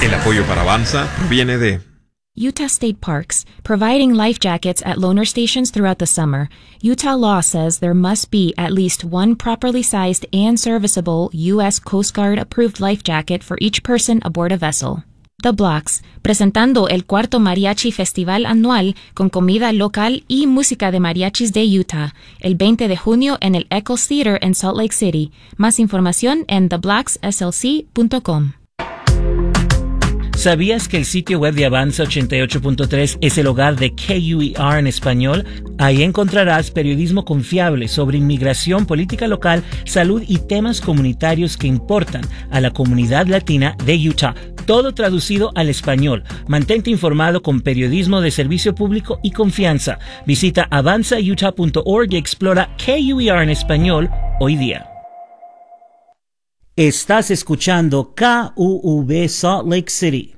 El apoyo para Avanza proviene de Utah State Parks, providing life jackets at loaner stations throughout the summer. Utah law says there must be at least one properly sized and serviceable U.S. Coast Guard approved life jacket for each person aboard a vessel. The Blocks, presentando el cuarto Mariachi Festival anual con comida local y música de mariachis de Utah, el 20 de junio en el Eccles Theater en Salt Lake City. Más información en theblockslc.com. ¿Sabías que el sitio web de Avanza 88.3 es el hogar de KUER en español? Ahí encontrarás periodismo confiable sobre inmigración, política local, salud y temas comunitarios que importan a la comunidad latina de Utah. Todo traducido al español. Mantente informado con periodismo de servicio público y confianza. Visita avanzautah.org y explora KUER en español hoy día. Estás escuchando KUUB Salt Lake City.